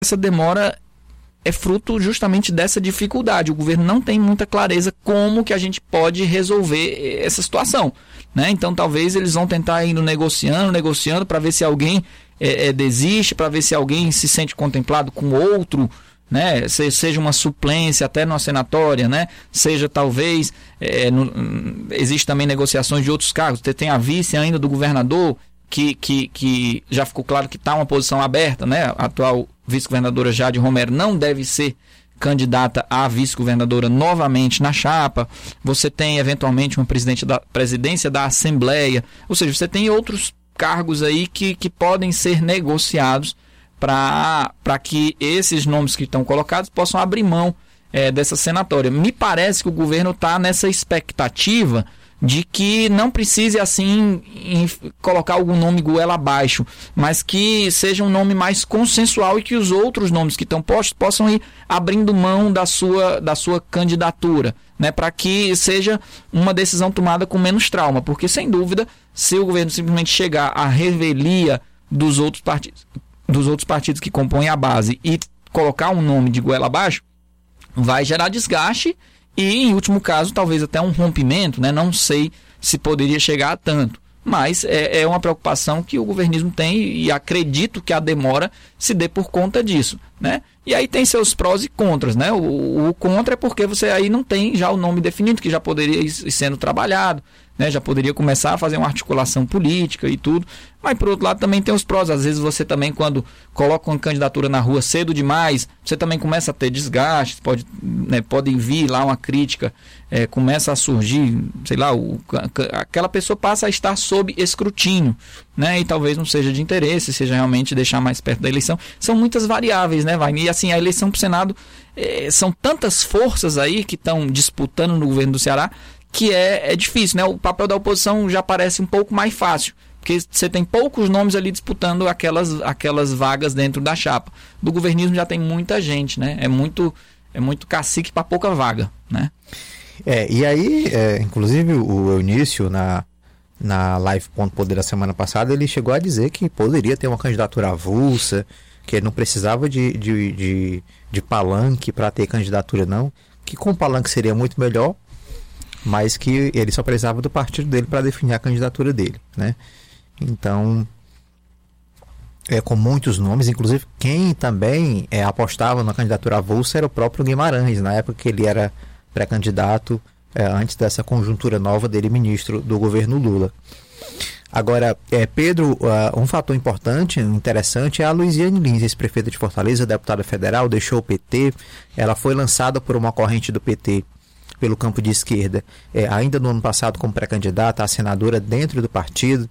essa demora é fruto justamente dessa dificuldade. O governo não tem muita clareza como que a gente pode resolver essa situação, né? Então talvez eles vão tentar indo negociando para ver se alguém desiste, para ver se alguém se sente contemplado com outro, né? Seja uma suplência até numa senatória, né? Seja talvez existe também negociações de outros cargos. Você tem a vice ainda do governador, que já ficou claro que está uma posição aberta, né? A atual vice-governadora Jade Romero não deve ser candidata a vice-governadora novamente na chapa. Você tem eventualmente uma presidência da Assembleia, ou seja, você tem outros cargos aí que podem ser negociados para que esses nomes que estão colocados possam abrir mão dessa senatória. Me parece que o governo está nessa expectativa de que não precise assim colocar algum nome goela abaixo, mas que seja um nome mais consensual e que os outros nomes que estão postos possam ir abrindo mão da sua candidatura, né, para que seja uma decisão tomada com menos trauma, porque sem dúvida, se o governo simplesmente chegar à revelia dos outros partidos que compõem a base e colocar um nome de goela abaixo, vai gerar desgaste e, em último caso, talvez até um rompimento, né? Não sei se poderia chegar a tanto. Mas é uma preocupação que o governismo tem e acredito que a demora se dê por conta disso, né? E aí tem seus prós e contras, né? O contra é porque você aí não tem já o nome definido, que já poderia ir sendo trabalhado, né? Já poderia começar a fazer uma articulação política e tudo. Mas, por outro lado, também tem os prós. Às vezes você também, quando coloca uma candidatura na rua cedo demais, você também começa a ter desgastes, pode vir lá uma crítica, começa a surgir, sei lá, aquela pessoa passa a estar sob escrutínio, né? E talvez não seja de interesse, seja realmente deixar mais perto da eleição. São muitas variáveis, né, Wagner? E assim, a eleição para o Senado, são tantas forças aí que estão disputando no governo do Ceará, que é difícil, né? O papel da oposição já parece um pouco mais fácil, porque você tem poucos nomes ali disputando aquelas vagas dentro da chapa. Do governismo já tem muita gente, né? É muito cacique para pouca vaga, né? E aí, inclusive o Eunício, na Live Ponto Poder da semana passada, ele chegou a dizer que poderia ter uma candidatura avulsa, que ele não precisava de palanque para ter candidatura não, que com palanque seria muito melhor, mas que ele só precisava do partido dele para definir a candidatura dele, né? Então, com muitos nomes, inclusive quem também apostava na candidatura avulsa era o próprio Guimarães, na época que ele era pré-candidato, antes dessa conjuntura nova dele, ministro do governo Lula. Agora, Pedro, um fator importante, interessante, é a Luiziane Lins, ex-prefeita de Fortaleza, deputada federal, deixou o PT, ela foi lançada por uma corrente do PT pelo campo de esquerda, ainda no ano passado como pré-candidata a senadora dentro do partido.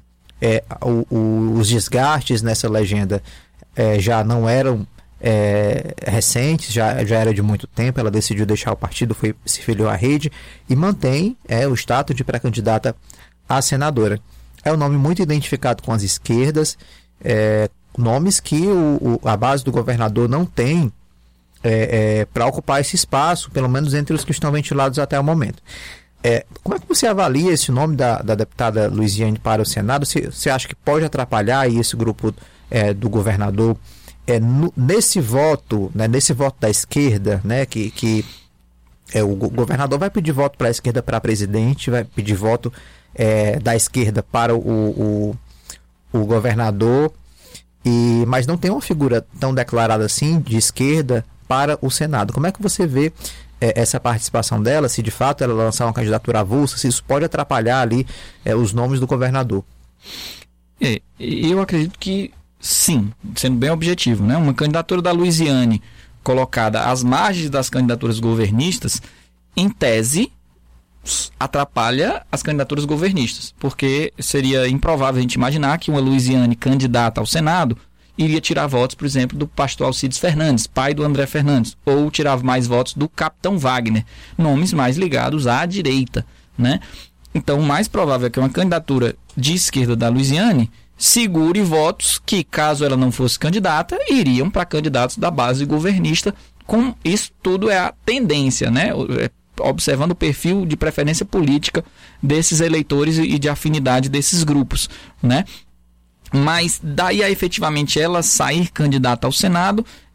Os desgastes nessa legenda já não eram recentes, já era de muito tempo. Ela decidiu deixar o partido, se filiou à rede e mantém o status de pré-candidata a senadora. É um nome muito identificado com as esquerdas, nomes que a base do governador não tem para ocupar esse espaço, pelo menos entre os que estão ventilados até o momento. Como é que você avalia esse nome da deputada Luiziane para o Senado? Você acha que pode atrapalhar aí esse grupo do governador nesse voto, né, nesse voto da esquerda, né, que o governador vai pedir voto para a esquerda para presidente, vai pedir voto da esquerda para o governador, mas não tem uma figura tão declarada assim de esquerda para o Senado. Como é que você vê essa participação dela, se de fato ela lançar uma candidatura avulsa, se isso pode atrapalhar ali os nomes do governador? Eu acredito que sim, sendo bem objetivo, né? Uma candidatura da Luiziane colocada às margens das candidaturas governistas, em tese, atrapalha as candidaturas governistas, porque seria improvável a gente imaginar que uma Luiziane candidata ao Senado iria tirar votos, por exemplo, do pastor Alcides Fernandes, pai do André Fernandes, ou tirar mais votos do capitão Wagner, nomes mais ligados à direita, né? Então, o mais provável é que uma candidatura de esquerda da Luiziane segure votos que, caso ela não fosse candidata, iriam para candidatos da base governista. Com isso tudo é a tendência, né? Observando o perfil de preferência política desses eleitores e de afinidade desses grupos, né? Mas daí a efetivamente ela sair candidata ao Senado,